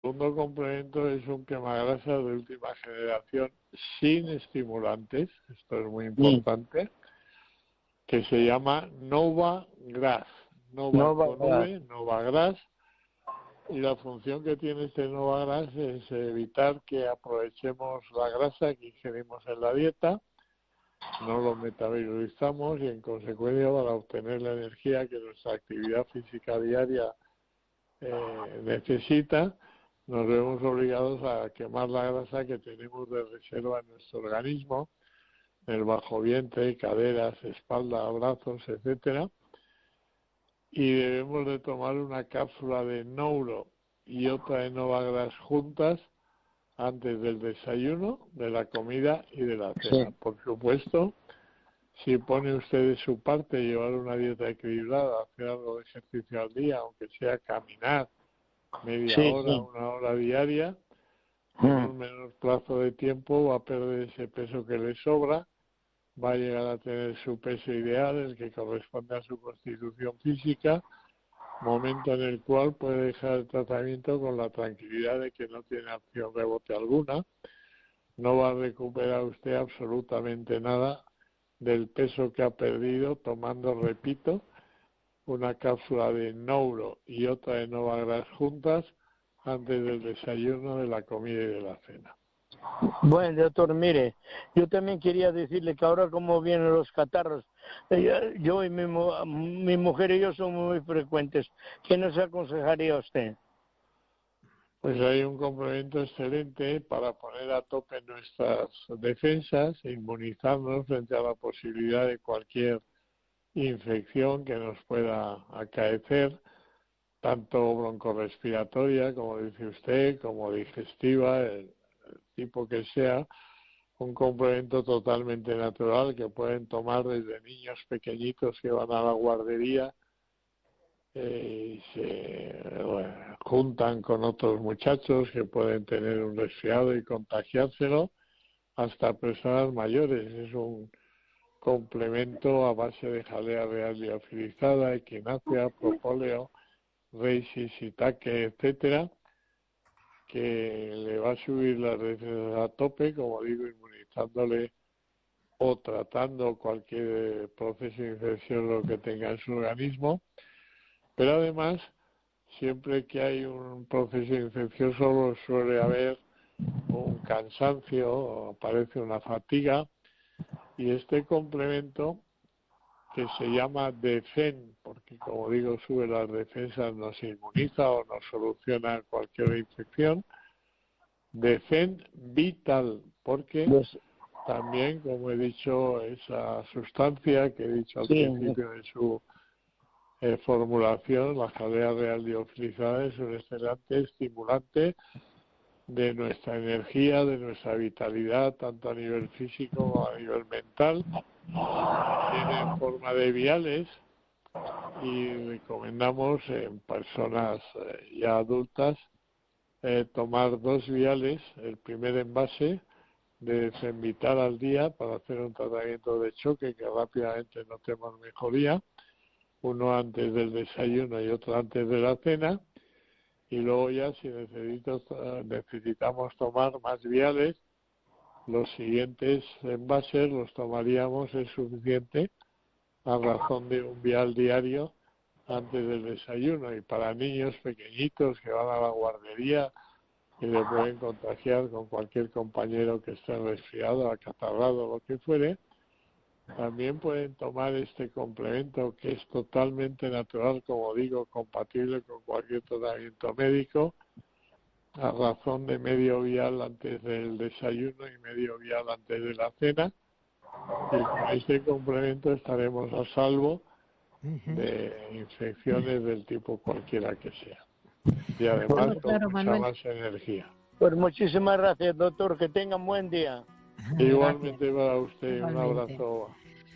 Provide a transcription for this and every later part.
segundo complemento es un quemagrasa de última generación sin estimulantes, esto es muy importante, que se llama Nova Grass. Nova con V, Nova Grass. Y la función que tiene este Nova Grass es evitar que aprovechemos la grasa que ingerimos en la dieta, no lo metabolizamos y en consecuencia para obtener la energía que nuestra actividad física diaria necesita, nos vemos obligados a quemar la grasa que tenemos de reserva en nuestro organismo, en el bajo vientre, caderas, espalda, brazos, etcétera. Y debemos de tomar una cápsula de Nouro y otra de Novagras juntas antes del desayuno, de la comida y de la cena. Sí. Por supuesto, si pone usted de su parte llevar una dieta equilibrada, hacer algo de ejercicio al día, aunque sea caminar media hora, una hora diaria, en un menor plazo de tiempo va a perder ese peso que le sobra, va a llegar a tener su peso ideal, el que corresponde a su constitución física, momento en el cual puede dejar el tratamiento con la tranquilidad de que no tiene acción rebote alguna, no va a recuperar usted absolutamente nada del peso que ha perdido tomando, repito, una cápsula de Nouro y otra de Novagras juntas antes del desayuno, de la comida y de la cena. Bueno, doctor, mire, yo también quería decirle que ahora como vienen los catarros, yo y mi mujer y yo somos muy frecuentes. ¿Qué nos aconsejaría usted? Pues hay un complemento excelente para poner a tope nuestras defensas e inmunizarnos frente a la posibilidad de cualquier infección que nos pueda acaecer, tanto broncorrespiratoria, como dice usted, como digestiva, el tipo que sea, un complemento totalmente natural que pueden tomar desde niños pequeñitos que van a la guardería y se juntan con otros muchachos que pueden tener un resfriado y contagiárselo, hasta personas mayores. Es un complemento a base de jalea real liofilizada, equinacia, propóleo, reishi, shiitake, etcétera, que le va a subir las defensas a tope, como digo, inmunizándole o tratando cualquier proceso de infección lo que tenga en su organismo. Pero además, siempre que hay un proceso infeccioso suele haber un cansancio, aparece una fatiga, y este complemento, que se llama Defen, porque como digo sube las defensas, nos inmuniza o nos soluciona cualquier infección, Defen Vital, porque también, como he dicho, esa sustancia que he dicho al principio de su formulación, la jalea real liofilizada, es un excelente estimulante de nuestra energía, de nuestra vitalidad, tanto a nivel físico como a nivel mental. Tiene forma de viales y recomendamos en personas ya adultas tomar 2 viales, el primer envase de Zenvital al día para hacer un tratamiento de choque que rápidamente notemos mejoría, uno antes del desayuno y otro antes de la cena, y luego ya si necesitamos tomar más viales, los siguientes envases los tomaríamos, es suficiente, a razón de un vial diario antes del desayuno. Y para niños pequeñitos que van a la guardería y le pueden contagiar con cualquier compañero que esté resfriado, acatarrado, lo que fuere, también pueden tomar este complemento que es totalmente natural, como digo, compatible con cualquier tratamiento médico, a razón de medio vial antes del desayuno y medio vial antes de la cena, y con este complemento estaremos a salvo de infecciones del tipo cualquiera que sea, y además con mucha más energía. Pues muchísimas gracias, doctor, que tengan buen día. Igualmente para usted, un abrazo.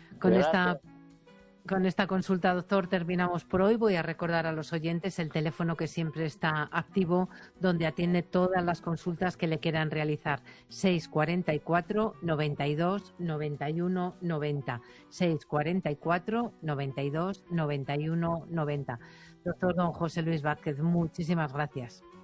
Con esta consulta, doctor, terminamos por hoy. Voy a recordar a los oyentes el teléfono que siempre está activo, donde atiende todas las consultas que le quieran realizar. 644 92 91 90. 644 92 91 90. Doctor don José Luis Vázquez, muchísimas gracias.